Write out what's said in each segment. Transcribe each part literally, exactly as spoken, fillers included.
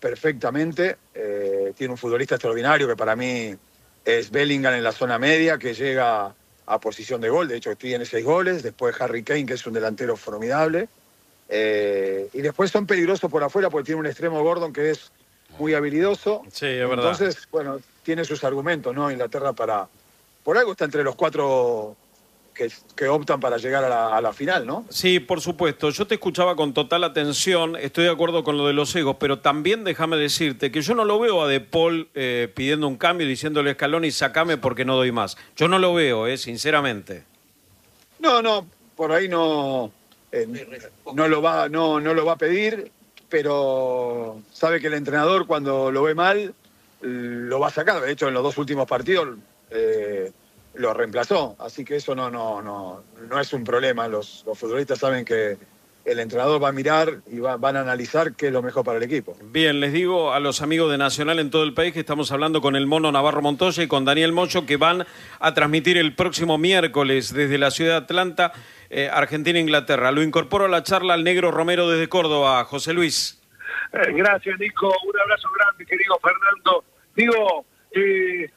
perfectamente. Eh, tiene un futbolista extraordinario que para mí es Bellingham en la zona media, que llega a posición de gol. De hecho, tiene seis goles. Después Harry Kane, que es un delantero formidable. Eh, y después son peligrosos por afuera porque tiene un extremo Gordon que es muy habilidoso. Sí, es Entonces, verdad. bueno, tiene sus argumentos, ¿no? Inglaterra para... Por algo está entre los cuatro que, que optan para llegar a la, a la final, ¿no? Sí, por supuesto. Yo te escuchaba con total atención, estoy de acuerdo con lo de los egos, pero también déjame decirte que yo no lo veo a De Paul eh, pidiendo un cambio, diciéndole a Scaloni, sacame porque no doy más. Yo no lo veo, eh, sinceramente. No, no, por ahí no, eh, no, lo va, no, no lo va a pedir, pero sabe que el entrenador cuando lo ve mal lo va a sacar. De hecho, en los dos últimos partidos eh, lo reemplazó, así que eso no, no, no, no es un problema. Los, los futbolistas saben que el entrenador va a mirar y va, van a analizar qué es lo mejor para el equipo. Bien, les digo a los amigos de Nacional en todo el país que estamos hablando con el Mono Navarro Montoya y con Daniel Moyo, que van a transmitir el próximo miércoles desde la ciudad de Atlanta, eh, Argentina-Inglaterra. Lo incorporo a la charla al Negro Romero desde Córdoba. José Luis. Eh, gracias, Nico. Un abrazo grande, querido Fernando. Digo, eh,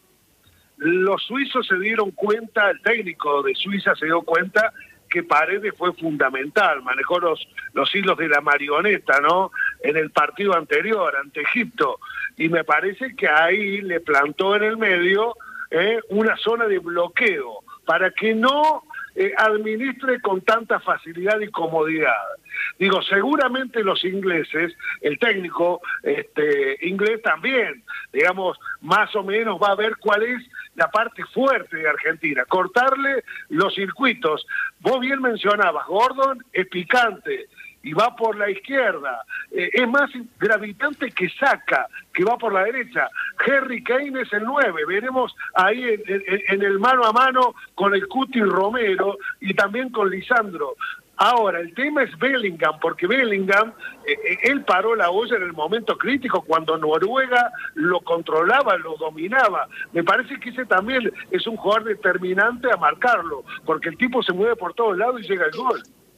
los suizos se dieron cuenta, el técnico de Suiza se dio cuenta que Paredes fue fundamental, manejó los, los hilos de la marioneta, ¿no? En el partido anterior, ante Egipto, y me parece que ahí le plantó en el medio eh, una zona de bloqueo, para que no eh, administre con tanta facilidad y comodidad. Digo, seguramente los ingleses, el técnico este, inglés también, digamos, más o menos va a ver cuál es la parte fuerte de Argentina, cortarle los circuitos. Vos bien mencionabas, Gordon es picante y va por la izquierda, eh, es más gravitante que Saka, que va por la derecha. Harry Kane es el nueve, veremos ahí en, en, en el mano a mano con el Cuti Romero y también con Lisandro. Ahora, el tema es Bellingham, porque Bellingham, eh, él paró la olla en el momento crítico, cuando Noruega lo controlaba, lo dominaba. Me parece que ese también es un jugador determinante a marcarlo, porque el tipo se mueve por todos lados y llega el gol.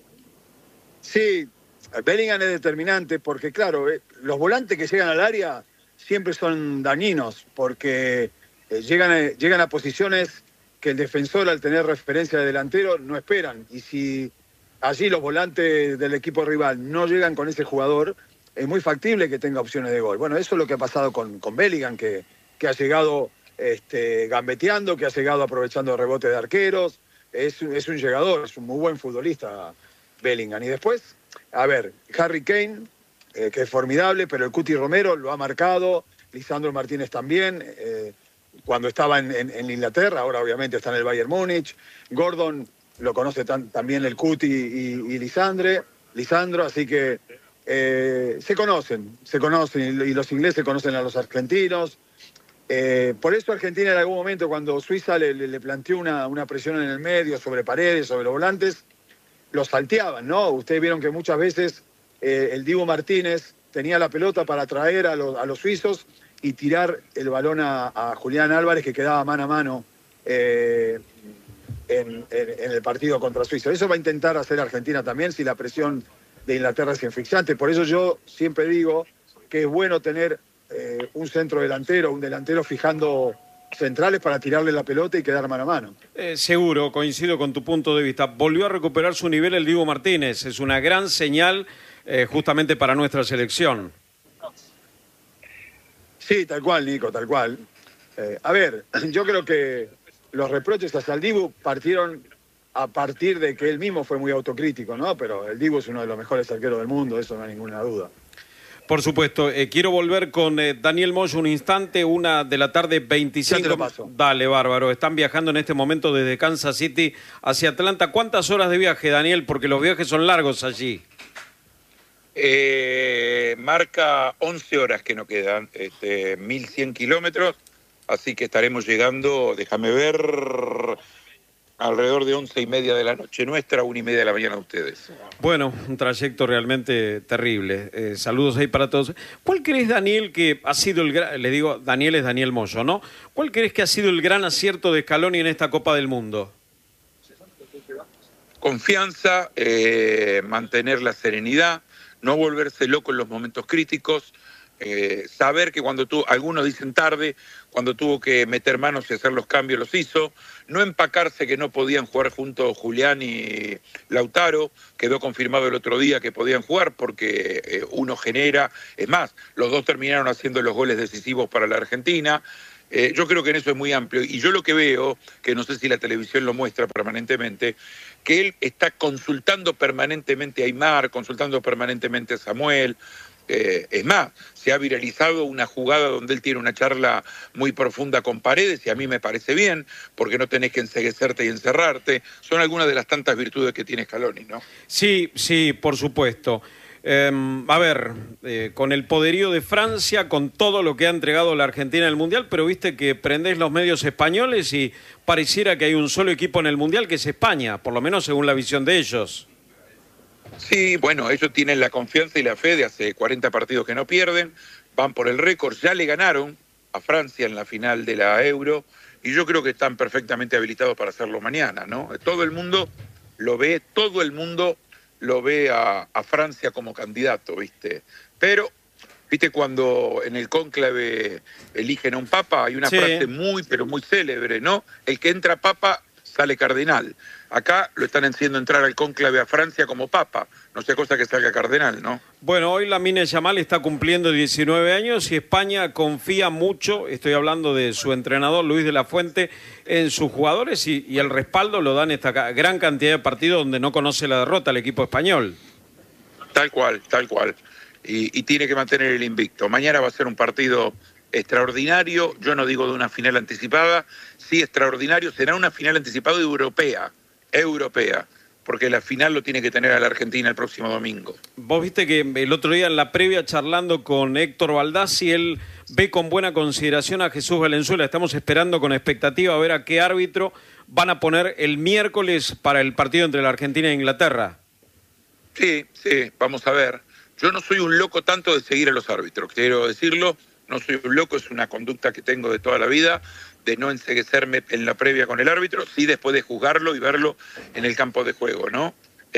Sí, Bellingham es determinante porque, claro, eh, los volantes que llegan al área siempre son dañinos, porque eh, llegan, a, llegan a posiciones que el defensor, al tener referencia de delantero, no esperan. Y si allí los volantes del equipo rival no llegan con ese jugador, es muy factible que tenga opciones de gol. Bueno, eso es lo que ha pasado con, con Bellingham, que, que ha llegado este, gambeteando, que ha llegado aprovechando rebotes de arqueros. Es, es un llegador, es un muy buen futbolista Bellingham. Y después, a ver, Harry Kane, eh, que es formidable, pero el Cuti Romero lo ha marcado, Lisandro Martínez también, eh, cuando estaba en, en, en Inglaterra, ahora obviamente está en el Bayern Múnich. Gordon lo conoce tan, también el Cuti y, y Lisandre, Lisandro, así que eh, se conocen, se conocen, y los ingleses conocen a los argentinos. Eh, por eso Argentina en algún momento, cuando Suiza le, le, le planteó una, una presión en el medio, sobre Paredes, sobre los volantes, los salteaban, ¿no? Ustedes vieron que muchas veces eh, el Dibu Martínez tenía la pelota para atraer a los, a los suizos y tirar el balón a, a Julián Álvarez, que quedaba mano a mano eh, En, en, en el partido contra Suiza. Eso va a intentar hacer Argentina también si la presión de Inglaterra es asfixiante. Por eso yo siempre digo que es bueno tener eh, un centro delantero, un delantero fijando centrales para tirarle la pelota y quedar mano a mano. Eh, seguro, coincido con tu punto de vista. Volvió a recuperar su nivel el Dibu Martínez. Es una gran señal eh, justamente para nuestra selección. Sí, tal cual, Nico, tal cual. Eh, a ver, yo creo que los reproches hacia el Dibu partieron a partir de que él mismo fue muy autocrítico, ¿no? Pero el Dibu es uno de los mejores arqueros del mundo, eso no hay ninguna duda. Por supuesto. Eh, quiero volver con eh, Daniel Moyo un instante, una de la tarde, veinticinco. Ya te lo paso. Dale, bárbaro. Están viajando en este momento desde Kansas City hacia Atlanta. ¿Cuántas horas de viaje, Daniel? Porque los viajes son largos allí. Eh, marca once horas que nos quedan, este, mil cien kilómetros. Así que estaremos llegando, déjame ver, alrededor de once y media de la noche nuestra, una y media de la mañana de ustedes. Bueno, un trayecto realmente terrible. Eh, saludos ahí para todos. ¿Cuál crees, Daniel, que ha sido el gran... Le digo, Daniel es Daniel Moyo, ¿no? ¿Cuál crees que ha sido el gran acierto de Scaloni en esta Copa del Mundo? Confianza, eh, mantener la serenidad, no volverse loco en los momentos críticos, Eh, saber que cuando tú, algunos dicen tarde, cuando tuvo que meter manos y hacer los cambios los hizo, no empacarse que no podían jugar juntos Julián y Lautaro, quedó confirmado el otro día que podían jugar porque eh, uno genera, es más, los dos terminaron haciendo los goles decisivos para la Argentina. Eh, yo creo que en eso es muy amplio y yo lo que veo, que no sé si la televisión lo muestra permanentemente, que él está consultando permanentemente a Aimar, consultando permanentemente a Samuel. Eh, es más, se ha viralizado una jugada donde él tiene una charla muy profunda con Paredes y a mí me parece bien, porque no tenés que enceguecerte y encerrarte. Son algunas de las tantas virtudes que tiene Scaloni, ¿no? Sí, sí, por supuesto. Eh, a ver, eh, con el poderío de Francia, con todo lo que ha entregado la Argentina en el Mundial, pero viste que prendés los medios españoles y pareciera que hay un solo equipo en el Mundial que es España, por lo menos según la visión de ellos. Sí, bueno, ellos tienen la confianza y la fe de hace cuarenta partidos que no pierden, van por el récord, ya le ganaron a Francia en la final de la Euro y yo creo que están perfectamente habilitados para hacerlo mañana, ¿no? Todo el mundo lo ve, todo el mundo lo ve a, a Francia como candidato, ¿viste? Pero, ¿viste cuando en el cónclave eligen a un papa? Hay una sí. frase muy, pero muy célebre, ¿no? El que entra papa sale cardenal. Acá lo están haciendo entrar al cónclave a Francia como papa. No sea cosa que salga cardenal, ¿no? Bueno, hoy Lamine Yamal está cumpliendo diecinueve años y España confía mucho, estoy hablando de su entrenador Luis de la Fuente, en sus jugadores y, y el respaldo lo dan esta gran cantidad de partidos donde no conoce la derrota el equipo español. Tal cual, tal cual. Y, y tiene que mantener el invicto. Mañana va a ser un partido extraordinario, yo no digo de una final anticipada, sí extraordinario, será una final anticipada europea, europea, porque la final lo tiene que tener a la Argentina el próximo domingo. Vos viste que el otro día en la previa charlando con Héctor Baldassi, él ve con buena consideración a Jesús Valenzuela, estamos esperando con expectativa a ver a qué árbitro van a poner el miércoles para el partido entre la Argentina e Inglaterra. Sí, sí, vamos a ver. Yo no soy un loco tanto de seguir a los árbitros, quiero decirlo. No soy un loco, es una conducta que tengo de toda la vida, de no enceguecerme en la previa con el árbitro, sí después de juzgarlo y verlo en el campo de juego, ¿no?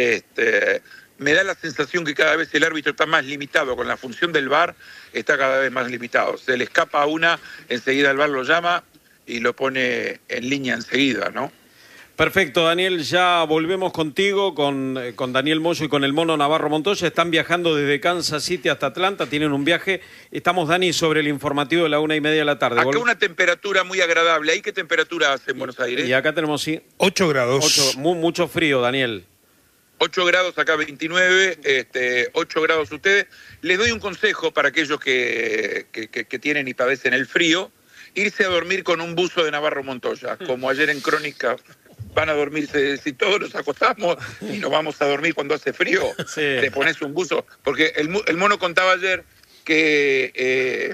Este, me da la sensación que cada vez el árbitro está más limitado, con la función del V A R está cada vez más limitado. Se le escapa a una, enseguida el V A R lo llama y lo pone en línea enseguida, ¿no? Perfecto, Daniel, ya volvemos contigo, con, con Daniel Moyo y con el Mono Navarro Montoya. Están viajando desde Kansas City hasta Atlanta, tienen un viaje. Estamos, Dani, sobre el informativo de la una y media de la tarde. Acá una temperatura muy agradable. ¿Ahí qué temperatura hace en Buenos Aires? Y acá tenemos, sí. ocho grados. ocho, mu, mucho frío, Daniel. ocho grados acá, veintinueve, este, ocho grados ustedes. Les doy un consejo para aquellos que, que, que, que tienen y padecen el frío. Irse a dormir con un buzo de Navarro Montoya, como ayer en Crónica. Van a dormirse, si todos nos acostamos y nos vamos a dormir cuando hace frío, sí. Te pones un buzo. Porque el, el mono contaba ayer que eh,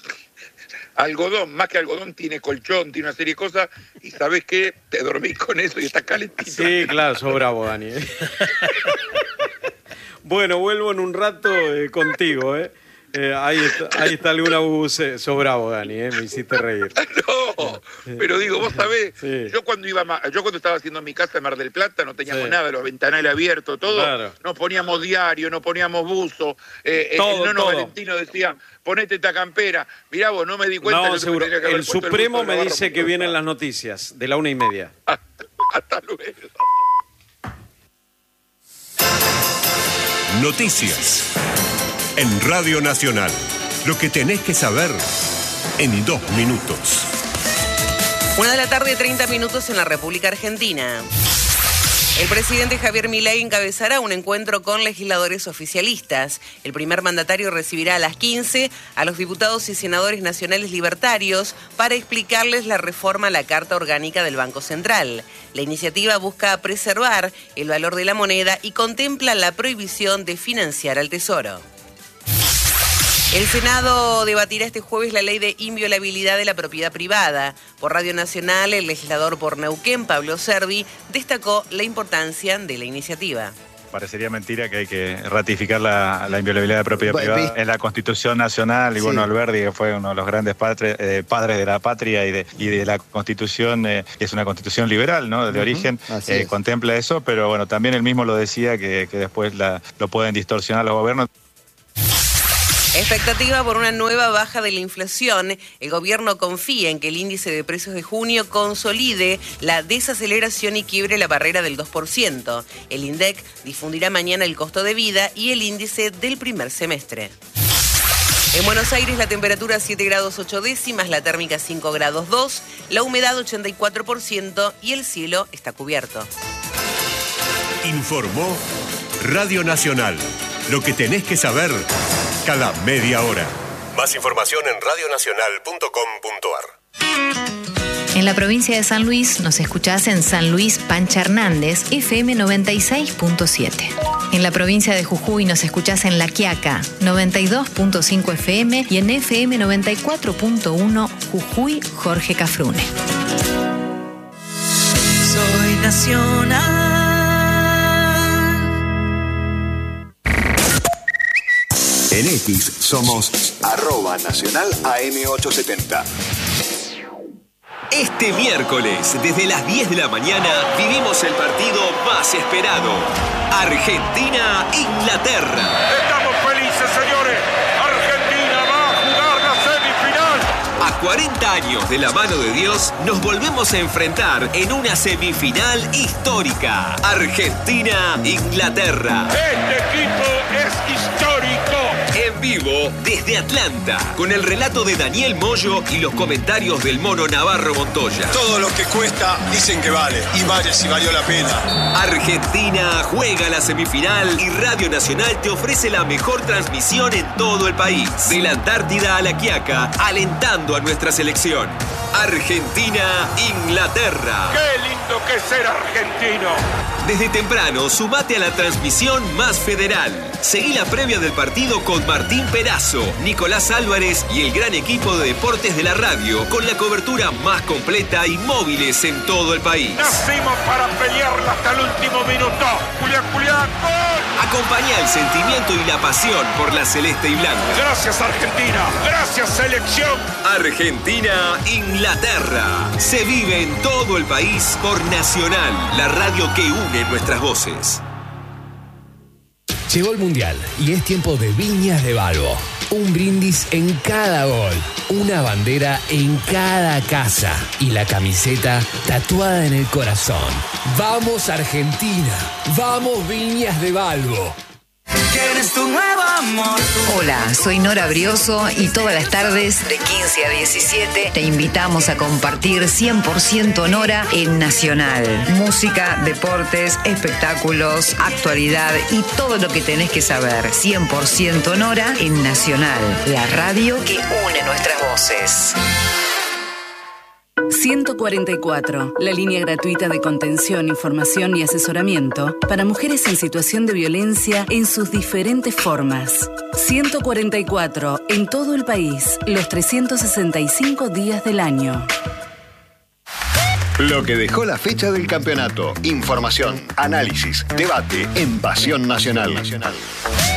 algodón, más que algodón, tiene colchón, tiene una serie de cosas, y ¿sabes qué? Te dormís con eso y estás calentito. Sí, claro, sos bravo, Dani. Bueno, vuelvo en un rato eh, contigo, ¿eh? Eh, ahí, está, ahí está alguna buce. Sos bravo, Dani, ¿eh? Me hiciste reír. No, pero digo, vos sabés, sí. yo cuando iba yo cuando estaba haciendo mi casa en Mar del Plata no teníamos sí. nada, los ventanales abiertos, todo, claro. Nos poníamos diario, nos poníamos buzo, eh, todo, el nono todo. Valentino decía, ponete esta campera, mirá vos, no me di cuenta. No, yo seguro. El Supremo el me dice que vienen las noticias de la una y media. Hasta, hasta luego. Noticias en Radio Nacional. Lo que tenés que saber en dos minutos. Una de la tarde, treinta minutos en la República Argentina. El presidente Javier Milei encabezará un encuentro con legisladores oficialistas. El primer mandatario recibirá a las quince a los diputados y senadores nacionales libertarios para explicarles la reforma a la Carta Orgánica del Banco Central. La iniciativa busca preservar el valor de la moneda y contempla la prohibición de financiar al Tesoro. El Senado debatirá este jueves la ley de inviolabilidad de la propiedad privada. Por Radio Nacional, el legislador por Neuquén, Pablo Servi, destacó la importancia de la iniciativa. Parecería mentira que hay que ratificar la, la inviolabilidad de la propiedad Bueno, privada en la Constitución Nacional. Y sí. Bueno, Alberdi, que fue uno de los grandes padres, eh, padres de la patria y de, y de la Constitución, eh, que es una Constitución liberal, ¿no? De uh-huh. origen, eh, contempla eso, pero bueno, también él mismo lo decía que, que después la, lo pueden distorsionar los gobiernos. Expectativa por una nueva baja de la inflación. El gobierno confía en que el índice de precios de junio consolide la desaceleración y quiebre la barrera del dos por ciento. El INDEC difundirá mañana el costo de vida y el índice del primer semestre. En Buenos Aires la temperatura siete grados ocho décimas, la térmica cinco grados dos, la humedad ochenta y cuatro por ciento y el cielo está cubierto. Informó Radio Nacional. Lo que tenés que saber cada media hora. Más información en radionacional punto com punto ar. En la provincia de San Luis nos escuchás en San Luis Pancha Hernández, F M noventa y seis punto siete. En la provincia de Jujuy nos escuchás en La Quiaca, noventa y dos punto cinco F M y en F M noventa y cuatro punto uno Jujuy Jorge Cafrune. Soy nacional. En X somos arroba nacional A M ochocientos setenta. Este miércoles, desde las diez de la mañana, vivimos el partido más esperado. Argentina-Inglaterra. Estamos felices, señores. Argentina va a jugar la semifinal. A cuarenta años de la mano de Dios, nos volvemos a enfrentar en una semifinal histórica. Argentina-Inglaterra. Este equipo es histórico. En vivo desde Atlanta, con el relato de Daniel Moyo y los comentarios del Mono Navarro Montoya. Todo lo que cuesta dicen que vale, y vale si valió la pena. Argentina juega la semifinal y Radio Nacional te ofrece la mejor transmisión en todo el país. De la Antártida a La Quiaca, alentando a nuestra selección. Argentina-Inglaterra. ¡Qué lindo que es ser argentino! Desde temprano, sumate a la transmisión más federal. Seguí la previa del partido con Martín Perazo, Nicolás Álvarez y el gran equipo de deportes de la radio, con la cobertura más completa y móviles en todo el país. Nacimos para pelearla hasta el último minuto. Julián, Julián, ¡gol! Acompañá el sentimiento y la pasión por la celeste y blanca. Gracias, Argentina. Gracias, selección. Argentina-Inglaterra. Se vive en todo el país por Nacional, la radio que une nuestras voces. Llegó el Mundial y es tiempo de Viñas de Balbo. Un brindis en cada gol, una bandera en cada casa y la camiseta tatuada en el corazón. ¡Vamos Argentina! ¡Vamos Viñas de Balbo! ¿Quieres tu nuevo amor? Hola, soy Nora Brioso y todas las tardes de quince a diecisiete te invitamos a compartir cien por ciento Nora en Nacional. Música, deportes, espectáculos, actualidad y todo lo que tenés que saber. cien por ciento Nora en Nacional, la radio que une nuestras voces. ciento cuarenta y cuatro, la línea gratuita de contención, información y asesoramiento para mujeres en situación de violencia en sus diferentes formas. ciento cuarenta y cuatro, en todo el país, los trescientos sesenta y cinco días del año. Lo que dejó la fecha del campeonato. Información, análisis, debate en Pasión Nacional.